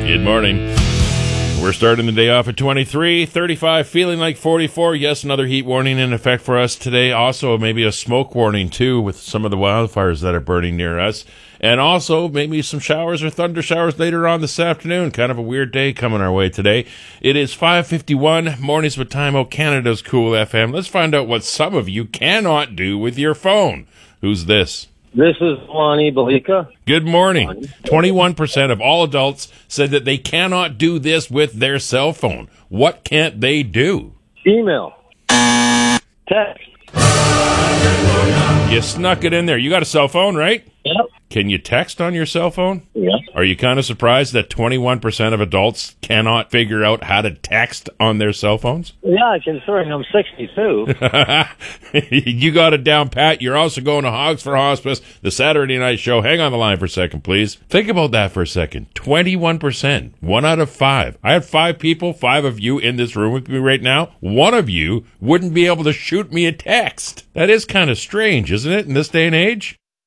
Good morning. We're starting the day off at 23, 35, feeling like 44. Yes, another heat warning in effect for us today. Also, maybe a smoke warning, too, with some of the wildfires that are burning near us. And also, maybe some showers or thunder showers later on this afternoon. Kind of a weird day coming our way today. It is 5:51, mornings with Time O, Canada's Cool FM. Let's find out what some of you cannot do with your phone. Who's this? This is Lonnie Belika. Good morning. 21% of all adults said that they cannot do this with their cell phone. What can't they do? Email. Text. You snuck it in there. You got a cell phone, right? Yep. Can you text on your cell phone? Yep. Are you kind of surprised that 21% of adults cannot figure out how to text on their cell phones? Yeah, considering I'm 62. You got it down, Pat. You're also going to Hogs for Hospice, the Saturday night show. Hang on the line for a second, please. Think about that for a second. 21%. 1 out of 5. I have 5 people, 5 of you in this room with me right now. 1 of you wouldn't be able to shoot me a text. That is kind of strange, isn't it, in this day and age?